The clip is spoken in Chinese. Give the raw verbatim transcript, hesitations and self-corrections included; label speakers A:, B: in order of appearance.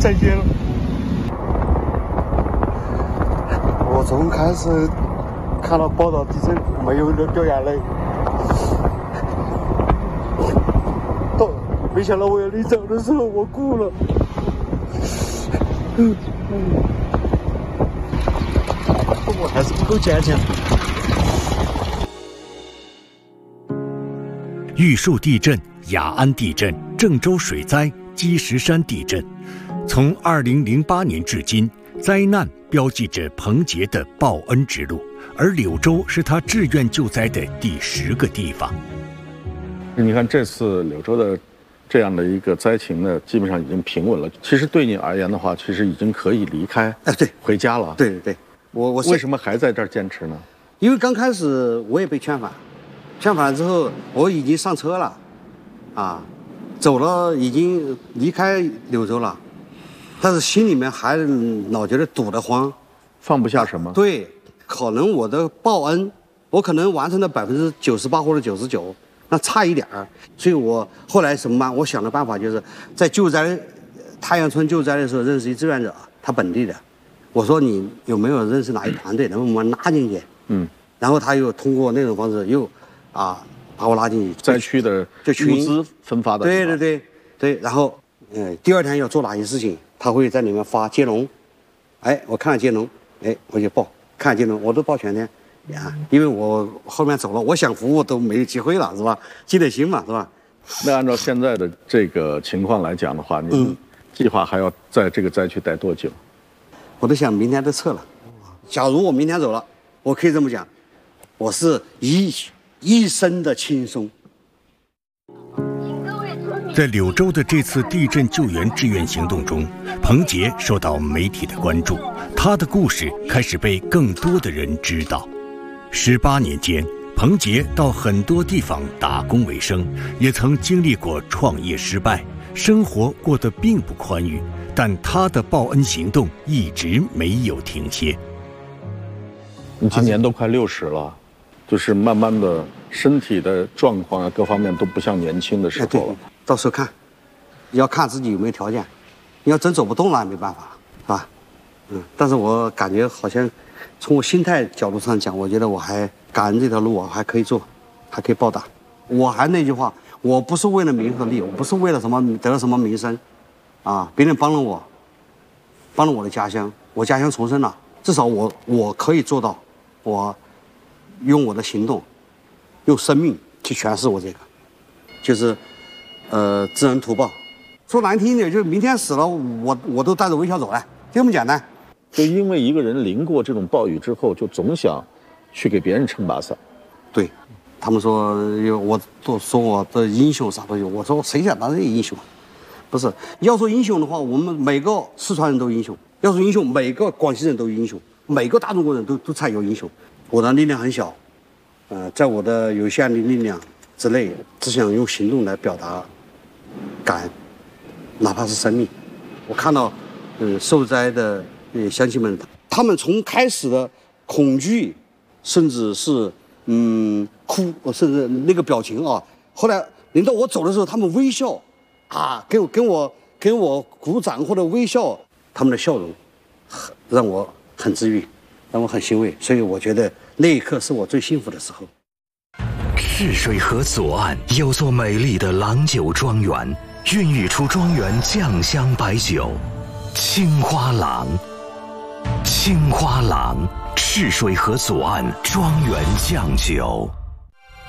A: 再见了。我从开始看到报道地震，没有人掉眼泪，到没想到我要临走的时候，我哭了。嗯嗯，我还是不够坚强。
B: 玉树地震、雅安地震、郑州水灾、积石山地震，从二零零八年至今，灾难标记着彭杰的报恩之路，而柳州是他志愿救灾的第十个地方。
C: 你看这次柳州的这样的一个灾情呢，基本上已经平稳了。其实对你而言的话，其实已经可以离开，
A: 哎，对，
C: 回家了。
A: 对对对，我我
C: 为什么还在这儿坚持呢？
A: 因为刚开始我也被劝返，劝返之后我已经上车了，啊，走了，已经离开柳州了，但是心里面还老觉得堵得慌，
C: 放不下什么？
A: 对，可能我的报恩，我可能完成了百分之九十八或者九十九。那差一点儿，所以我后来什么办？我想的办法就是在救灾太阳村救灾的时候认识一志愿者，他本地的，我说你有没有认识哪一团队能把我们拉进去？嗯，然后他又通过那种方式又啊把我拉进去
C: 灾区的物资分发的，
A: 对对对对，然后呃第二天要做哪些事情，他会在里面发接龙，哎，我看了接龙，哎我就报，看了接龙我都报全天。呀，因为我后面走了，我想服务都没有机会了，是吧？积点心嘛，是吧？
C: 那按照现在的这个情况来讲的话，你计划还要在这个灾区待多久？
A: 我都想明天就撤了。假如我明天走了，我可以这么讲，我是一一生的轻松。
B: 在柳州的这次地震救援志愿行动中，彭杰受到媒体的关注，他的故事开始被更多的人知道。十八年间，彭杰到很多地方打工为生，也曾经历过创业失败，生活过得并不宽裕，但他的报恩行动一直没有停歇。
C: 你今年都快六十了，就是慢慢的身体的状况啊，各方面都不像年轻的时候了。
A: 到时候看，要看自己有没有条件。你要真走不动了，没办法，是吧？嗯，但是我感觉好像。从我心态角度上讲，我觉得我还感恩这条路，我还可以做，还可以报答。我还那句话，我不是为了名和利，我不是为了什么得了什么名声，啊，别人帮了我，帮了我的家乡，我家乡重生了，至少我我可以做到，我用我的行动，用生命去诠释我这个，就是，呃，知恩图报。说难听一点，就是明天死了，我我都带着微笑走了，就这么简单。
C: 就因为一个人淋过这种暴雨之后，就总想去给别人撑把伞。
A: 对，他们说我都说我的英雄啥都有，我说谁想当这个英雄？不是，要说英雄的话，我们每个四川人都英雄；要说英雄，每个广西人都英雄，每个大中国人都都才有英雄。我的力量很小，呃，在我的有限的力量之内，只想用行动来表达感恩，哪怕是生命。我看到，呃，受灾的。呃，乡亲们，他们从开始的恐惧，甚至是嗯哭，甚至那个表情啊，后来临到我走的时候，他们微笑，啊，给我跟我跟我鼓掌或者微笑，他们的笑容，让我很治愈，让我很欣慰，所以我觉得那一刻是我最幸福的时候。
D: 赤水河左岸有座美丽的郎酒庄园，孕育出庄园酱香白酒，青花郎。青花郎，赤水河左岸庄园酱酒。